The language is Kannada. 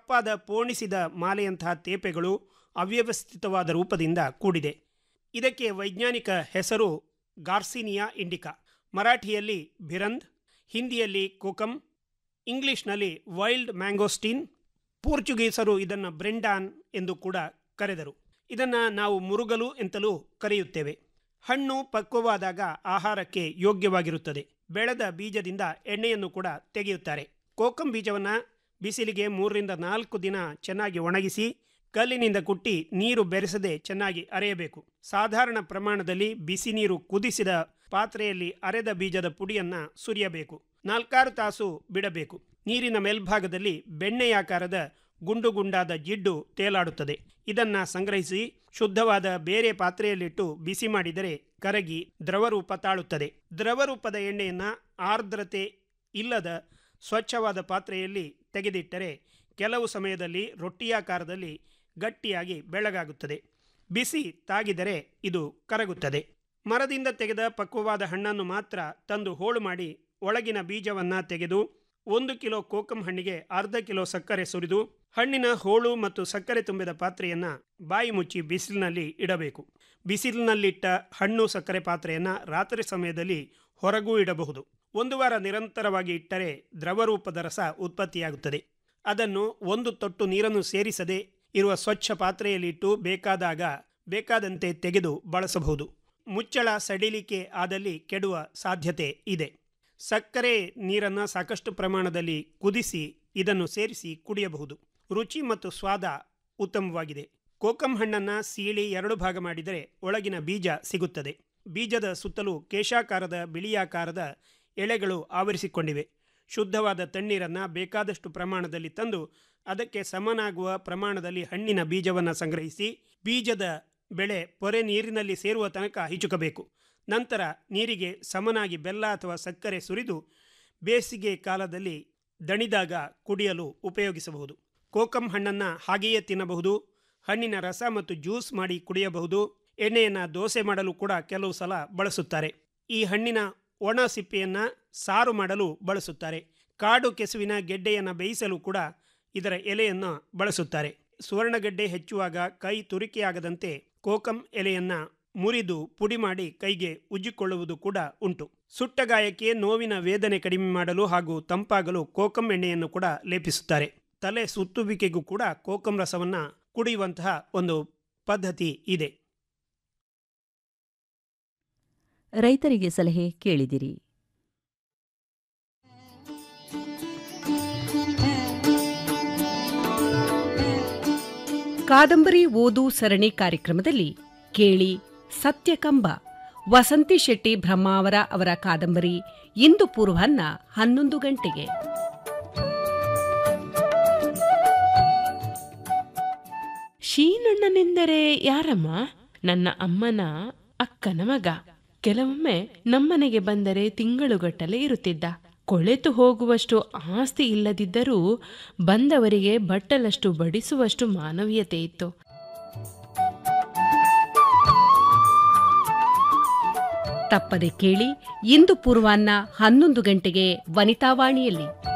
ಕಪ್ಪಾದ ಪೋಣಿಸಿದ ಮಾಲೆಯಂತಹ ತೇಪೆಗಳು ಅವ್ಯವಸ್ಥಿತವಾದ ರೂಪದಿಂದ ಕೂಡಿದೆ. ಇದಕ್ಕೆ ವೈಜ್ಞಾನಿಕ ಹೆಸರು ಗಾರ್ಸಿನಿಯಾ ಇಂಡಿಕಾ. ಮರಾಠಿಯಲ್ಲಿ ಭಿರಂದ್, ಹಿಂದಿಯಲ್ಲಿ ಕೋಕಮ್, ಇಂಗ್ಲಿಷ್ನಲ್ಲಿ ವೈಲ್ಡ್ ಮ್ಯಾಂಗೋಸ್ಟೀನ್, ಪೋರ್ಚುಗೀಸರು ಇದನ್ನು ಬ್ರೆಂಡಾನ್ ಎಂದು ಕೂಡ ಕರೆದರು. ಇದನ್ನು ನಾವು ಮುರುಗಲು ಎಂತಲೂ ಕರೆಯುತ್ತೇವೆ. ಹಣ್ಣು ಪಕ್ವವಾದಾಗ ಆಹಾರಕ್ಕೆ ಯೋಗ್ಯವಾಗಿರುತ್ತದೆ. ಬೆಳೆದ ಬೀಜದಿಂದ ಎಣ್ಣೆಯನ್ನು ಕೂಡ ತೆಗೆಯುತ್ತಾರೆ. ಕೋಕಂ ಬೀಜವನ್ನು ಬಿಸಿಲಿಗೆ 3 ರಿಂದ 4 ದಿನ ಚೆನ್ನಾಗಿ ಒಣಗಿಸಿ ಕಲ್ಲಿನಿಂದ ಕುಟ್ಟಿ ನೀರು ಬೆರೆಸದೆ ಚೆನ್ನಾಗಿ ಅರೆಯಬೇಕು. ಸಾಧಾರಣ ಪ್ರಮಾಣದಲ್ಲಿ ಬಿಸಿ ನೀರು ಕುದಿಸಿದ ಪಾತ್ರೆಯಲ್ಲಿ ಅರೆದ ಬೀಜದ ಪುಡಿಯನ್ನು ಸುರಿಯಬೇಕು. 4-6 ತಾಸು ಬಿಡಬೇಕು. ನೀರಿನ ಮೇಲ್ಭಾಗದಲ್ಲಿ ಬೆಣ್ಣೆಯಾಕಾರದ ಗುಂಡು ಗುಂಡಾದ ಜಿಡ್ಡು ತೇಲಾಡುತ್ತದೆ. ಇದನ್ನು ಸಂಗ್ರಹಿಸಿ ಶುದ್ಧವಾದ ಬೇರೆ ಪಾತ್ರೆಯಲ್ಲಿಟ್ಟು ಬಿಸಿ ಮಾಡಿದರೆ ಕರಗಿ ದ್ರವರೂಪ ತಾಳುತ್ತದೆ. ದ್ರವರೂಪದ ಎಣ್ಣೆಯನ್ನು ಆರ್ದ್ರತೆ ಇಲ್ಲದ ಸ್ವಚ್ಛವಾದ ಪಾತ್ರೆಯಲ್ಲಿ ತೆಗೆದಿಟ್ಟರೆ ಕೆಲವು ಸಮಯದಲ್ಲಿ ರೊಟ್ಟಿಯಾಕಾರದಲ್ಲಿ ಗಟ್ಟಿಯಾಗಿ ಬೆಳ್ಳಗಾಗುತ್ತದೆ. ಬಿಸಿ ತಾಗಿದರೆ ಇದು ಕರಗುತ್ತದೆ. ಮರದಿಂದ ತೆಗೆದ ಪಕ್ವವಾದ ಹಣ್ಣನ್ನು ಮಾತ್ರ ತಂದು ಹೋಳು ಮಾಡಿ ಒಳಗಿನ ಬೀಜವನ್ನು ತೆಗೆದು 1 ಕಿಲೋ ಕೋಕಂ ಹಣ್ಣಿಗೆ ಅರ್ಧ ಕಿಲೋ ಸಕ್ಕರೆ ಸುರಿದು ಹಣ್ಣಿನ ಹೋಳು ಮತ್ತು ಸಕ್ಕರೆ ತುಂಬಿದ ಪಾತ್ರೆಯನ್ನು ಬಾಯಿ ಮುಚ್ಚಿ ಬಿಸಿಲಿನಲ್ಲಿ ಇಡಬೇಕು. ಬಿಸಿಲಿನಲ್ಲಿಟ್ಟ ಹಣ್ಣು ಸಕ್ಕರೆ ಪಾತ್ರೆಯನ್ನು ರಾತ್ರಿ ಸಮಯದಲ್ಲಿ ಹೊರಗೂ ಇಡಬಹುದು. 1 ವಾರ ನಿರಂತರವಾಗಿ ಇಟ್ಟರೆ ದ್ರವರೂಪದ ರಸ ಉತ್ಪತ್ತಿಯಾಗುತ್ತದೆ. ಅದನ್ನು 1 ತೊಟ್ಟು ನೀರನ್ನು ಸೇರಿಸದೆ ಇರುವ ಸ್ವಚ್ಛ ಪಾತ್ರೆಯಲ್ಲಿಟ್ಟು ಬೇಕಾದಂತೆ ತೆಗೆದು ಬಳಸಬಹುದು. ಮುಚ್ಚಳ ಸಡಿಲಿಕೆ ಆದಲ್ಲಿ ಕೆಡುವ ಸಾಧ್ಯತೆ ಇದೆ. ಸಕ್ಕರೆ ನೀರನ್ನು ಸಾಕಷ್ಟು ಪ್ರಮಾಣದಲ್ಲಿ ಕುದಿಸಿ ಇದನ್ನು ಸೇರಿಸಿ ಕುಡಿಯಬಹುದು. ರುಚಿ ಮತ್ತು ಸ್ವಾದ ಉತ್ತಮವಾಗಿದೆ. ಕೋಕಂ ಹಣ್ಣನ್ನು ಸೀಳಿ 2 ಭಾಗ ಮಾಡಿದರೆ ಒಳಗಿನ ಬೀಜ ಸಿಗುತ್ತದೆ. ಬೀಜದ ಸುತ್ತಲೂ ಕೇಶಾಕಾರದ ಬಿಳಿಯಾಕಾರದ ಎಳೆಗಳು ಆವರಿಸಿಕೊಂಡಿವೆ. ಶುದ್ಧವಾದ ತಣ್ಣೀರನ್ನು ಬೇಕಾದಷ್ಟು ಪ್ರಮಾಣದಲ್ಲಿ ತಂದು ಅದಕ್ಕೆ ಸಮನಾಗುವ ಪ್ರಮಾಣದಲ್ಲಿ ಹಣ್ಣಿನ ಬೀಜವನ್ನು ಸಂಗ್ರಹಿಸಿ ಬೀಜದ ಬೆಳೆ ಪೊರೆ ನೀರಿನಲ್ಲಿ ಸೇರುವ ತನಕ ಹಿಚುಕಬೇಕು. ನಂತರ ನೀರಿಗೆ ಸಮನಾಗಿ ಬೆಲ್ಲ ಅಥವಾ ಸಕ್ಕರೆ ಸುರಿದು ಬೇಸಿಗೆ ಕಾಲದಲ್ಲಿ ದಣಿದಾಗ ಕುಡಿಯಲು ಉಪಯೋಗಿಸಬಹುದು. ಕೋಕಂ ಹಣ್ಣನ್ನು ಹಾಗೆಯೇ ತಿನ್ನಬಹುದು. ಹಣ್ಣಿನ ರಸ ಮತ್ತು ಜ್ಯೂಸ್ ಮಾಡಿ ಕುಡಿಯಬಹುದು. ಎಣ್ಣೆಯನ್ನು ದೋಸೆ ಮಾಡಲು ಕೂಡ ಕೆಲವು ಸಲ ಬಳಸುತ್ತಾರೆ. ಈ ಹಣ್ಣಿನ ಒಣ ಸಿಪ್ಪೆಯನ್ನು ಸಾರು ಮಾಡಲು ಬಳಸುತ್ತಾರೆ. ಕಾಡು ಕೆಸುವಿನ ಗೆಡ್ಡೆಯನ್ನು ಬೇಯಿಸಲು ಕೂಡ ಇದರ ಎಲೆಯನ್ನು ಬಳಸುತ್ತಾರೆ. ಸುವರ್ಣಗೆಡ್ಡೆ ಹೆಚ್ಚುವಾಗ ಕೈ ತುರಿಕೆಯಾಗದಂತೆ ಕೋಕಂ ಎಲೆಯನ್ನು ಮುರಿದು ಪುಡಿ ಮಾಡಿ ಕೈಗೆ ಉಜ್ಜಿಕೊಳ್ಳುವುದು ಕೂಡ ಉಂಟು. ಸುಟ್ಟ ಗಾಯಕ್ಕೆ ನೋವಿನ ವೇದನೆ ಕಡಿಮೆ ಮಾಡಲು ಹಾಗೂ ತಂಪಾಗಲು ಕೋಕಂ ಎಣ್ಣೆಯನ್ನು ಕೂಡ ಲೇಪಿಸುತ್ತಾರೆ. ತಲೆ ಸುತ್ತುವಿಕೆಗೂ ಕೂಡ ಕೋಕಂ ರಸವನ್ನು ಕುಡಿಯುವಂತಹ ಒಂದು ಪದ್ಧತಿ ಇದೆ. ರೈತರಿಗೆ ಸಲಹೆ ಕೇಳಿದಿರಿ. ಕಾದಂಬರಿ ಓದು ಸರಣಿ ಕಾರ್ಯಕ್ರಮದಲ್ಲಿ ಕೇಳಿ ಸತ್ಯಕಂಬ, ವಸಂತಿ ಶೆಟ್ಟಿ ಬ್ರಹ್ಮಾವರ ಅವರ ಕಾದಂಬರಿ. ಇಂದು ಪೂರ್ವಾಹ್ನ 11 ಗಂಟೆಗೆ. ಶೀನಣ್ಣನೆಂದರೆ ಯಾರಮ್ಮ? ನನ್ನ ಅಮ್ಮನ ಅಕ್ಕನ ಮಗ. ಕೆಲವೊಮ್ಮೆ ನಮ್ಮನೆಗೆ ಬಂದರೆ ತಿಂಗಳುಗಟ್ಟಲೆ ಇರುತ್ತಿದ್ದ. ಕೊಳೆತು ಹೋಗುವಷ್ಟು ಆಸ್ತಿ ಇಲ್ಲದಿದ್ದರೂ ಬಂದವರಿಗೆ ಬಟ್ಟಲಷ್ಟು ಬಡಿಸುವಷ್ಟು ಮಾನವೀಯತೆ ಇತ್ತು. ತಪ್ಪದೆ ಕೇಳಿ ಇಂದು ಪೂರ್ವಾಹ್ನ 11 ಗಂಟೆಗೆ ವನಿತಾವಾಣಿಯಲ್ಲಿ.